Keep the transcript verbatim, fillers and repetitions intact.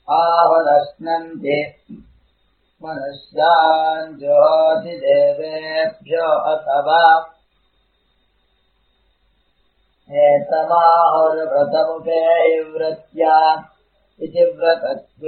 आहुरश्नन्ति मनुष्यान् ज्योतिदेवेभ्यो अथवा एतमाहुर्व्रतमुपे व्रत्या इति व्रतत्वे